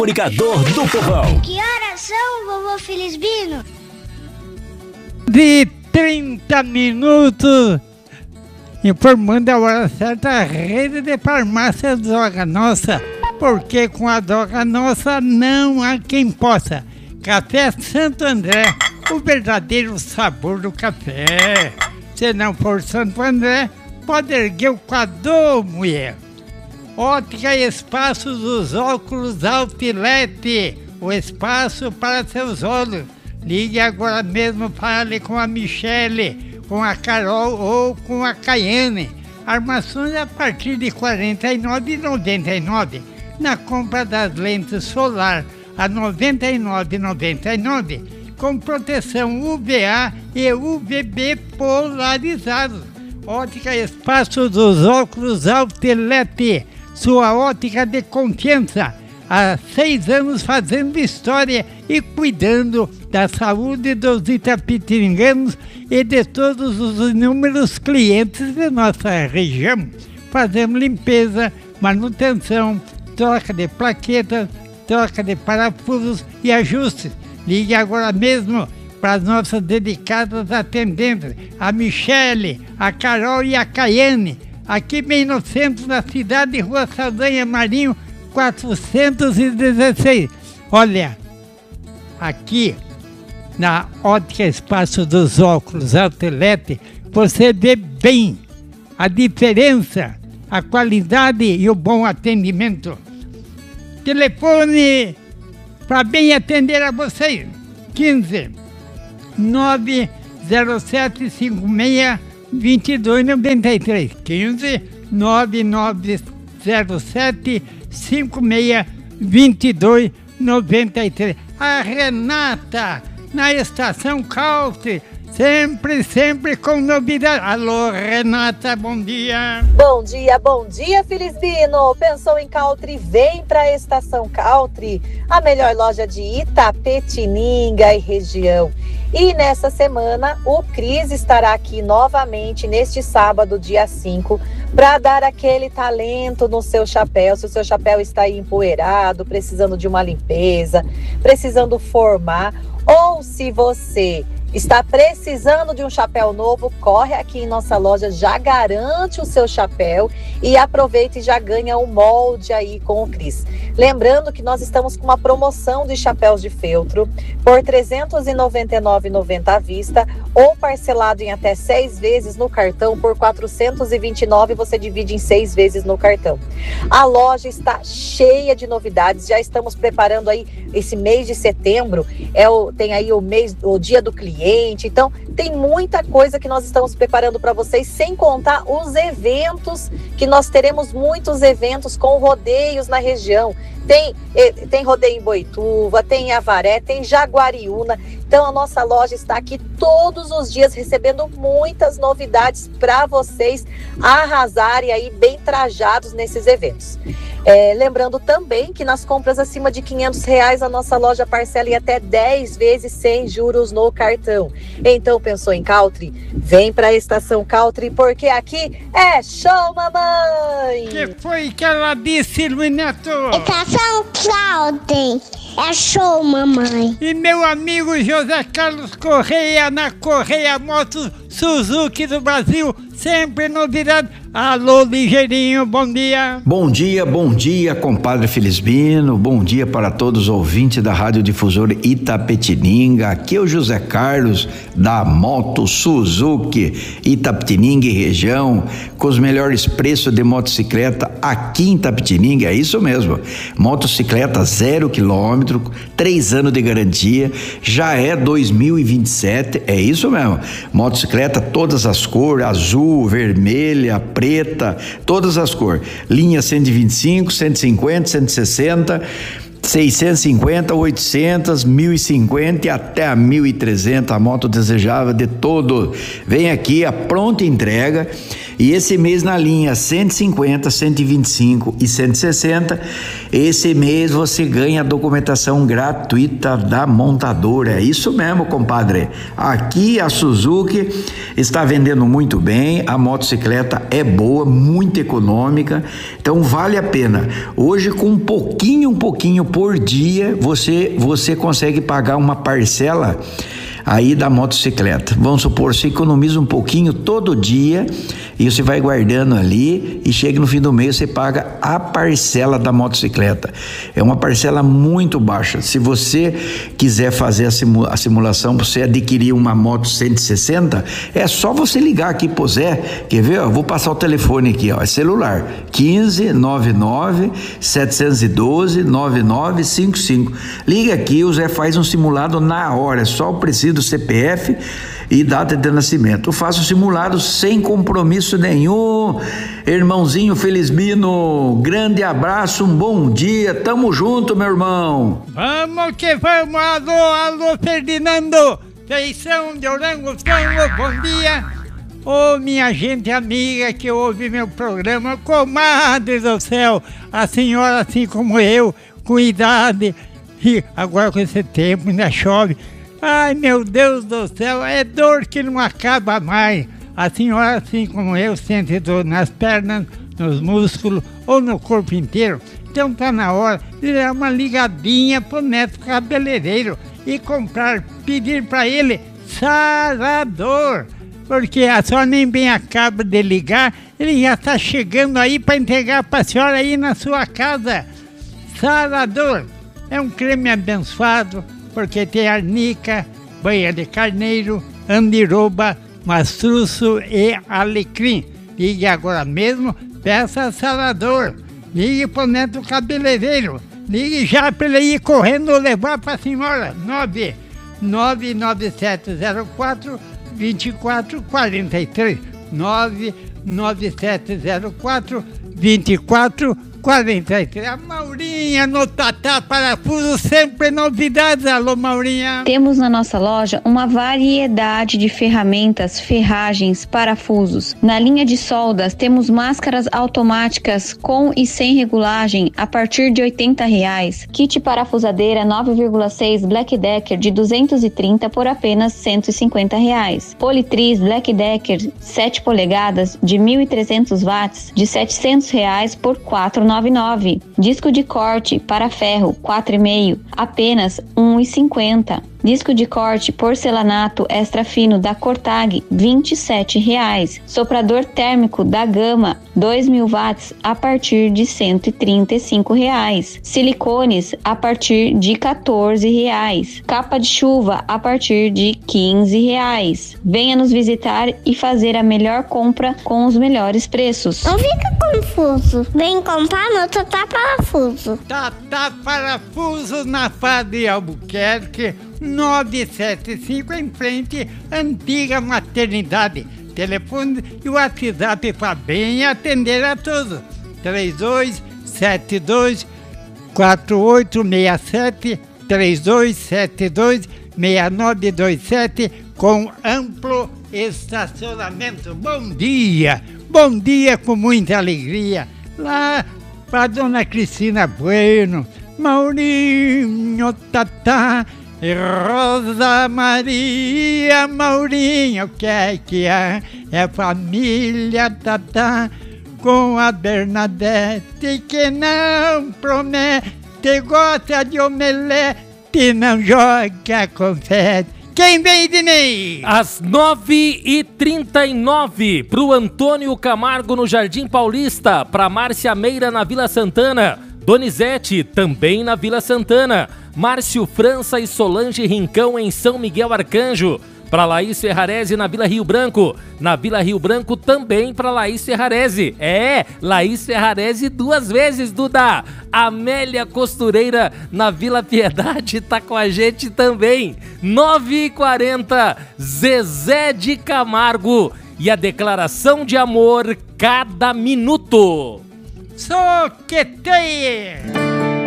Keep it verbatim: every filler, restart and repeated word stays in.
Comunicador do Povão. Que horas são, vovô Felisbino? De trinta minutos, informando a hora certa, a rede de farmácia Droga Nossa, porque com a Droga Nossa não há quem possa. Café Santo André, o verdadeiro sabor do café. Se não for Santo André, pode erguer o quadro, mulher. Ótica Espaço dos Óculos Outlet, o espaço para seus olhos. Ligue agora mesmo, fale com a Michele, com a Carol ou com a Caiane. Armações a partir de quarenta e nove reais e noventa e nove centavos. Na compra das lentes solar a noventa e nove reais e noventa e nove centavos, com proteção U V A e U V B polarizados. Ótica Espaço dos Óculos Outlet, sua ótica de confiança. Há seis anos fazendo história e cuidando da saúde dos itapetininganos e de todos os inúmeros clientes de nossa região. Fazemos limpeza, manutenção, troca de plaquetas, troca de parafusos e ajustes. Ligue agora mesmo para as nossas dedicadas atendentes, a Michele, a Carol e a Caiane, aqui bem no centro da cidade, Rua Saldanha Marinho, quatrocentos e dezesseis. Olha, aqui na Ótica Espaço dos Óculos Outlet, você vê bem a diferença, a qualidade e o bom atendimento. Telefone para bem atender a vocês, quinze, nove zero sete cinco seis, dois dois nove três, quinze, nove nove zero sete cinco seis, dois dois nove três. A Renata, na Estação Country, sempre, sempre com novidade. Alô, Renata, bom dia. Bom dia, bom dia, Felisbino. Pensou em Country? Vem para a Estação Country, a melhor loja de Itapetininga e região. E nessa semana, o Cris estará aqui novamente, neste sábado, dia cinco, para dar aquele talento no seu chapéu. Se o seu chapéu está aí empoeirado, precisando de uma limpeza, precisando formar, ou se você está precisando de um chapéu novo, corre aqui em nossa loja, já garante o seu chapéu e aproveita e já ganha um molde aí com o Cris. Lembrando que nós estamos com uma promoção de chapéus de feltro por trezentos e noventa e nove reais e noventa centavos à vista ou parcelado em até seis vezes no cartão por quatrocentos e vinte e nove reais, você divide em seis vezes no cartão. A loja está cheia de novidades, já estamos preparando aí esse mês de setembro, é o, tem aí o mês, o dia do cliente. Então, tem muita coisa que nós estamos preparando para vocês, sem contar os eventos, que nós teremos muitos eventos com rodeios na região. Tem, tem rodeio em Boituva, tem em Avaré, tem Jaguariúna. Então, a nossa loja está aqui todos os dias recebendo muitas novidades para vocês arrasarem aí bem trajados nesses eventos. É, lembrando também que nas compras acima de quinhentos reais, a nossa loja parcela em até dez vezes sem juros no cartão. Então, pensou em Country? Vem para a Estação Country, porque aqui é show, mamãe! Que foi que ela disse, Luiz Neto? Estação Country, é show, mamãe. E meu amigo José Carlos Correia, na Correia Motos Suzuki do Brasil, sempre novidade. Alô, ligeirinho, bom dia. Bom dia, bom dia, compadre Felisbino. Bom dia para todos os ouvintes da Rádio Difusora Itapetininga. Aqui é o José Carlos, da Moto Suzuki Itapetininga e região, com os melhores preços de motocicleta aqui em Itapetininga. É isso mesmo, motocicleta zero quilômetro, três anos de garantia, já é dois mil e vinte e sete, é isso mesmo, motocicleta todas as cores, azul, vermelha, preta, todas as cores, linha cento e vinte e cinco, cento e cinquenta, cento e sessenta, seiscentos e cinquenta, oitocentos, mil e cinquenta e até a mil e trezentos, a moto desejável de todo. Vem aqui a pronta entrega E esse mês na linha cento e cinquenta, cento e vinte e cinco e cento e sessenta, esse mês você ganha a documentação gratuita da montadora. É isso mesmo, compadre. Aqui a Suzuki está vendendo muito bem, a motocicleta é boa, muito econômica, então vale a pena. Hoje com um pouquinho, um pouquinho por dia, você, você consegue pagar uma parcela aí da motocicleta. Vamos supor, você economiza um pouquinho todo dia e você vai guardando ali e chega no fim do mês você paga a parcela da motocicleta. É uma parcela muito baixa. Se você quiser fazer a, simu- a simulação para você adquirir uma moto cento e sessenta, é só você ligar aqui pro Zé. Quer ver? Eu vou passar o telefone aqui, ó, é celular quinze, noventa e nove, setecentos e doze, noventa e nove cinquenta e cinco. Liga aqui, o Zé faz um simulado na hora, é só o preciso do C P F e data de nascimento. Eu faço simulado sem compromisso nenhum. Irmãozinho Felisbino, grande abraço, um bom dia, tamo junto, meu irmão. Vamos que vamos, alô, alô, Ferdinando, feição de Orango, Frango, bom dia. Ô, minha gente amiga que ouve meu programa, comadre do céu, a senhora assim como eu, com idade, e agora com esse tempo ainda chove. Ai, meu Deus do céu, é dor que não acaba mais. A senhora, assim como eu, sente dor nas pernas, nos músculos ou no corpo inteiro. Então tá na hora de dar uma ligadinha pro Neto Cabeleireiro e comprar, pedir para ele sarador. Porque a senhora nem bem acaba de ligar, ele já tá chegando aí para entregar pra senhora aí na sua casa. Sarador é um creme abençoado, porque tem arnica, banha de carneiro, andiroba, mastruço e alecrim. Ligue agora mesmo, peça sarador. Ligue pro Neto Cabeleireiro. Ligue já para ele ir correndo levar para a senhora. nove nove nove sete zero quatro, dois quatro quatro três. nove nove sete zero quatro, dois quatro quatro três. A Maurinha no Tatá Parafuso, sempre novidades. Alô, Maurinha. Temos na nossa loja uma variedade de ferramentas, ferragens, parafusos. Na linha de soldas temos máscaras automáticas com e sem regulagem a partir de oitenta reais. Kit parafusadeira nove vírgula seis Black Decker de duzentos e trinta por apenas cento e cinquenta reais. Politriz Black Decker sete polegadas de mil e trezentos watts de setecentos reais por quatrocentos e noventa e nove. Disco de corte para ferro quatro e meio, apenas um e cinquenta. Disco de corte porcelanato extra fino da Cortag, vinte e sete reais. Soprador térmico da Gama, dois mil watts, a partir de cento e trinta e cinco reais. Silicones, a partir de quatorze reais. Capa de chuva, a partir de quinze reais. Venha nos visitar e fazer a melhor compra com os melhores preços. Não fica confuso. Vem comprar no Tatá Parafuso. Tatá Parafuso na Padre Albuquerque, nove sete cinco, em frente, antiga maternidade. Telefone e o WhatsApp para bem atender a todos. três dois sete dois quatro oito seis sete, três dois sete dois seis nove dois sete, com amplo estacionamento. Bom dia, bom dia com muita alegria. Lá para Dona Cristina Bueno, Maurinho, Tatá, Rosa Maria, Maurinho, o que é que é? É família Tatá com a Bernadette que não promete, gosta de omelete, não joga confete. Quem vem, Dinei? Às nove e trinta e nove, pro Antônio Camargo no Jardim Paulista, pra Márcia Meira na Vila Santana, Donizete também na Vila Santana, Márcio França e Solange Rincão em São Miguel Arcanjo, para Laís Ferrarese na Vila Rio Branco, na Vila Rio Branco também para Laís Ferrarese, é, Laís Ferrarese duas vezes, Duda. Amélia Costureira na Vila Piedade tá com a gente também, nove e quarenta, Zezé de Camargo e a declaração de amor cada minuto. Soqueteie!